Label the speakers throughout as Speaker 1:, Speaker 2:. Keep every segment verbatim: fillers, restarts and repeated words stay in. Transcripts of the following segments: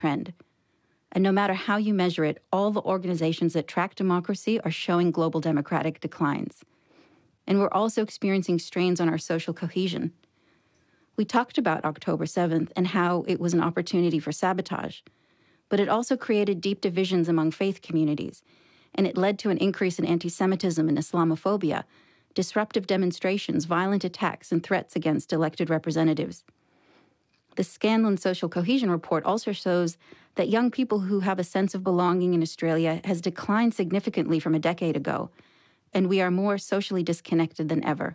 Speaker 1: trend. And no matter how you measure it, all the organizations that track democracy are showing global democratic declines. And we're also experiencing strains on our social cohesion. We talked about October seventh and how it was an opportunity for sabotage, but it also created deep divisions among faith communities, and it led to an increase in anti-Semitism and Islamophobia, disruptive demonstrations, violent attacks, and threats against elected representatives. The Scanlon Social Cohesion Report also shows that young people who have a sense of belonging in Australia has declined significantly from a decade ago, and we are more socially disconnected than ever.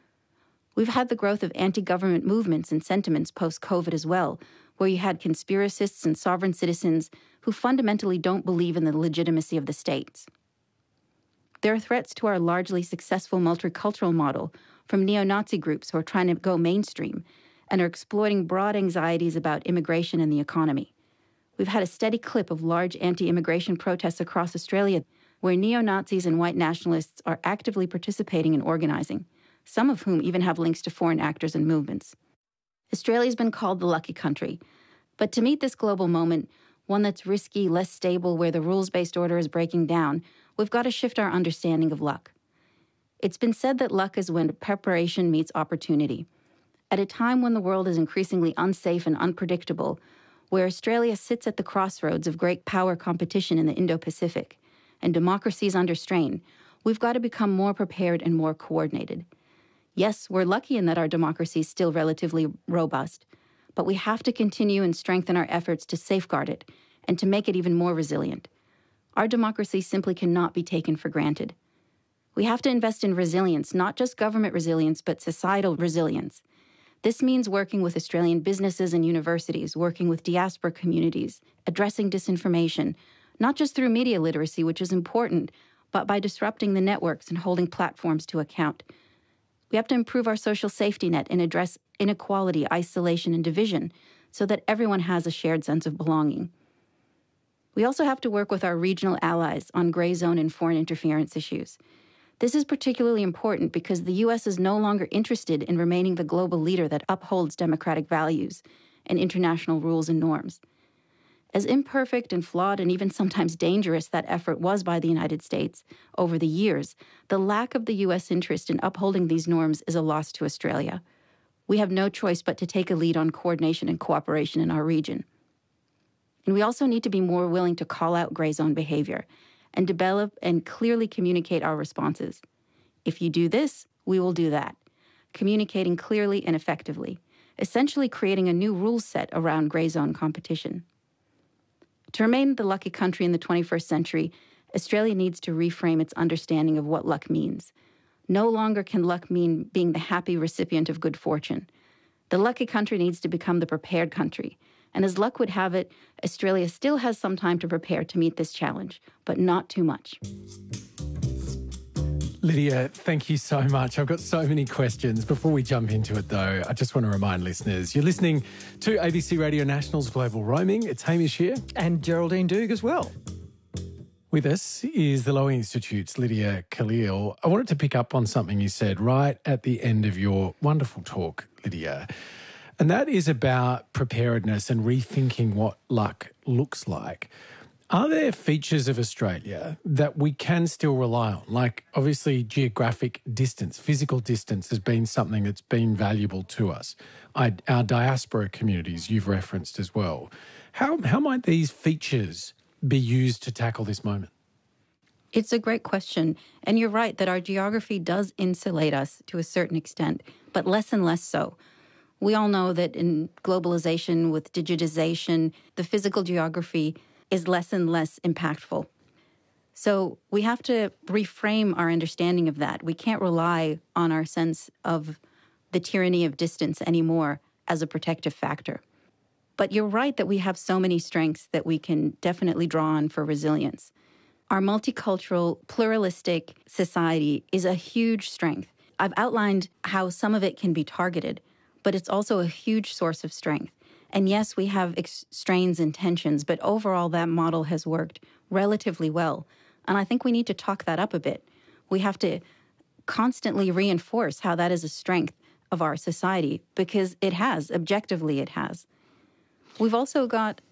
Speaker 1: We've had the growth of anti-government movements and sentiments post-COVID as well, where you had conspiracists and sovereign citizens who fundamentally don't believe in the legitimacy of the states. There are threats to our largely successful multicultural model from neo-Nazi groups who are trying to go mainstream and are exploiting broad anxieties about immigration and the economy. We've had a steady clip of large anti-immigration protests across Australia where neo-Nazis and white nationalists are actively participating and organizing, some of whom even have links to foreign actors and movements. Australia's been called the lucky country, but to meet this global moment, one that's risky, less stable, where the rules-based order is breaking down, we've got to shift our understanding of luck. It's been said that luck is when preparation meets opportunity. At a time when the world is increasingly unsafe and unpredictable, where Australia sits at the crossroads of great power competition in the Indo-Pacific, and democracy is under strain, we've got to become more prepared and more coordinated. Yes, we're lucky in that our democracy is still relatively robust, but we have to continue and strengthen our efforts to safeguard it and to make it even more resilient. Our democracy simply cannot be taken for granted. We have to invest in resilience, not just government resilience, but societal resilience. This means working with Australian businesses and universities, working with diaspora communities, addressing disinformation, not just through media literacy, which is important, but by disrupting the networks and holding platforms to account. We have to improve our social safety net and address inequality, isolation, and division so that everyone has a shared sense of belonging. We also have to work with our regional allies on gray zone and foreign interference issues. This is particularly important because the U S is no longer interested in remaining the global leader that upholds democratic values and international rules and norms. As imperfect and flawed and even sometimes dangerous that effort was by the United States over the years, the lack of the U S interest in upholding these norms is a loss to Australia. We have no choice but to take a lead on coordination and cooperation in our region. And we also need to be more willing to call out gray zone behavior and develop and clearly communicate our responses. If you do this, we will do that, communicating clearly and effectively, essentially creating a new rule set around gray zone competition. To remain the lucky country in the twenty-first century, Australia needs to reframe its understanding of what luck means. No longer can luck mean being the happy recipient of good fortune. The lucky country needs to become the prepared country. And as luck would have it, Australia still has some time to prepare to meet this challenge, but not too much.
Speaker 2: Lydia, thank you so much. I've got so many questions. Before we jump into it, though, I just want to remind listeners, you're listening to A B C Radio National's Global Roaming. It's Hamish here.
Speaker 3: And Geraldine Doog as well.
Speaker 2: With us is the Lowy Institute's Lydia Khalil. I wanted to pick up on something you said right at the end of your wonderful talk, Lydia. And that is about preparedness and rethinking what luck looks like. Are there features of Australia that we can still rely on? Like, obviously, geographic distance, physical distance has been something that's been valuable to us. I, our diaspora communities you've referenced as well. How, how might these features be used to tackle this moment?
Speaker 1: It's a great question. And you're right that our geography does insulate us to a certain extent, but less and less so. We all know that in globalization, with digitization, the physical geography is less and less impactful. So we have to reframe our understanding of that. We can't rely on our sense of the tyranny of distance anymore as a protective factor. But you're right that we have so many strengths that we can definitely draw on for resilience. Our multicultural, pluralistic society is a huge strength. I've outlined how some of it can be targeted, but it's also a huge source of strength. And yes, we have ex- strains and tensions, but overall that model has worked relatively well. And I think we need to talk that up a bit. We have to constantly reinforce how that is a strength of our society, because it has, objectively it has. We've also got